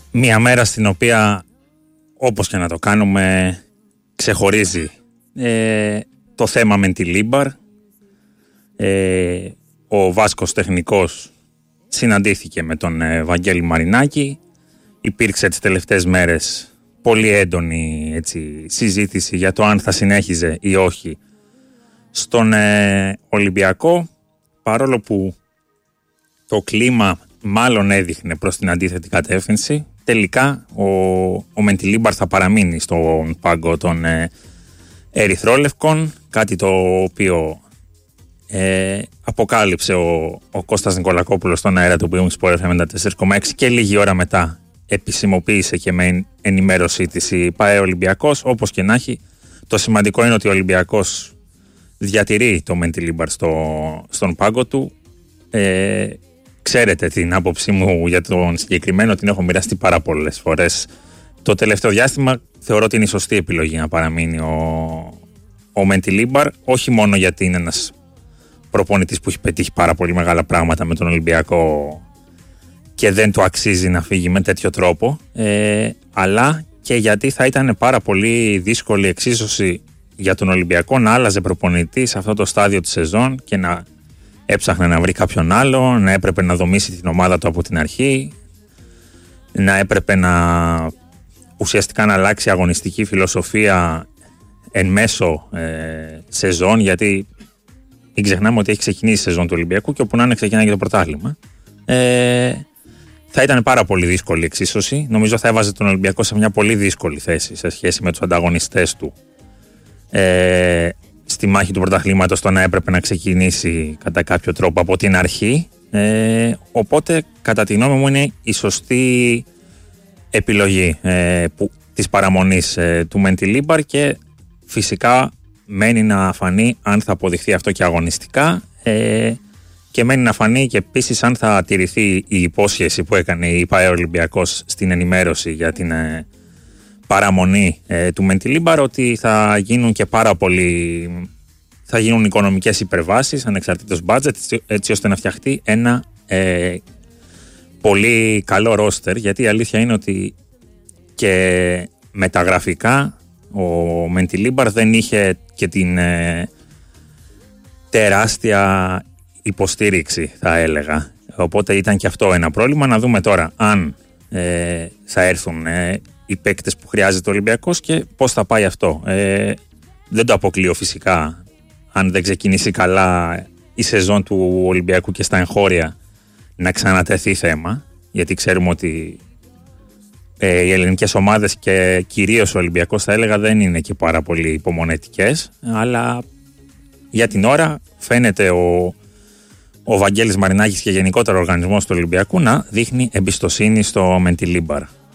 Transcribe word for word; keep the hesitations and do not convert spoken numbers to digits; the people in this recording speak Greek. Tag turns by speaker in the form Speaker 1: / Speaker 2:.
Speaker 1: Μια μέρα στην οποία, όπως και να το κάνουμε, ξεχωρίζει ε, το θέμα Μεντιλίμπαρ. Ε, ο Βάσκος τεχνικός συναντήθηκε με τον ε, Βαγγέλη Μαρινάκη. Υπήρξε τις τελευταίες μέρες πολύ έντονη έτσι, συζήτηση για το αν θα συνέχιζε ή όχι στον ε, Ολυμπιακό, παρόλο που το κλίμα μάλλον έδειχνε προς την αντίθετη κατεύθυνση. Τελικά ο, ο Μεντιλίμπαρ θα παραμείνει στον πάγκο των ε, Ερυθρόλευκων, κάτι το οποίο ε, αποκάλυψε ο, ο Κώστας Νικολακόπουλος στον αέρα του Big Wings Sport εφ εμ ενενήντα τέσσερα κόμμα έξι και λίγη ώρα μετά επισημοποίησε και με ενημέρωσή της η ΠΑΕ Ολυμπιακός. Όπως και να έχει, το σημαντικό είναι ότι ο Ολυμπιακός διατηρεί το Μεντιλίμπαρ στο, στον πάγκο του. Ε, ξέρετε την άποψή μου για τον συγκεκριμένο, την έχω μοιραστεί πάρα πολλές φορές το τελευταίο διάστημα. Θεωρώ ότι είναι η σωστή επιλογή να παραμείνει ο, ο Μεντιλίμπαρ, όχι μόνο γιατί είναι ένας προπονητής που έχει πετύχει πάρα πολύ μεγάλα πράγματα με τον Ολυμπιακό και δεν του αξίζει να φύγει με τέτοιο τρόπο, ε, αλλά και γιατί θα ήταν πάρα πολύ δύσκολη εξίσωση για τον Ολυμπιακό να άλλαζε προπονητή σε αυτό το στάδιο της σεζόν και να έψαχνε να βρει κάποιον άλλο, να έπρεπε να δομήσει την ομάδα του από την αρχή, να έπρεπε να ουσιαστικά να αλλάξει αγωνιστική φιλοσοφία εν μέσω ε, σεζόν, γιατί μην ξεχνάμε ότι έχει ξεκινήσει η σεζόν του Ολυμπιακού και όπου να είναι ξεκινάει και το πρωτάθλημα. Ε, θα ήταν πάρα πολύ δύσκολη εξίσωση. Νομίζω θα έβαζε τον Ολυμπιακό σε μια πολύ δύσκολη θέση σε σχέση με τους ανταγωνιστές του ε, στη μάχη του πρωταθλήματος, το να έπρεπε να ξεκινήσει κατά κάποιο τρόπο από την αρχή. Ε, οπότε κατά τη γνώμη μου είναι η σωστή επιλογή ε, που, της παραμονής ε, του Μεντιλίμπαρ, και φυσικά μένει να φανεί αν θα αποδειχθεί αυτό και αγωνιστικά ε, και μένει να φανεί και επίσης αν θα τηρηθεί η υπόσχεση που έκανε η ΠΑΕ Ολυμπιακός στην ενημέρωση για την ε, παραμονή ε, του Μεντιλίμπαρ, ότι θα γίνουν και πάρα πολύ, θα γίνουν οικονομικές υπερβάσεις ανεξαρτήτως budget, έτσι ώστε να φτιαχτεί ένα ε, πολύ καλό ρόστερ, γιατί η αλήθεια είναι ότι και μεταγραφικά ο Μεντιλίμπαρ δεν είχε και την ε, τεράστια υποστήριξη, θα έλεγα. Οπότε ήταν και αυτό ένα πρόβλημα. Να δούμε τώρα αν ε, θα έρθουν ε, οι παίκτες που χρειάζεται ο Ολυμπιακός και πώς θα πάει αυτό. Ε, δεν το αποκλείω φυσικά, αν δεν ξεκινήσει καλά η σεζόν του Ολυμπιακού και στα εγχώρια, να ξανατεθεί θέμα, γιατί ξέρουμε ότι ε, οι ελληνικές ομάδες και κυρίως ο Ολυμπιακός, θα έλεγα, δεν είναι και πάρα πολύ υπομονετικές, αλλά για την ώρα φαίνεται ο, ο Βαγγέλης Μαρινάκης και γενικότερα ο οργανισμός του Ολυμπιακού να δείχνει εμπιστοσύνη στο Μεντιλίμπαρ.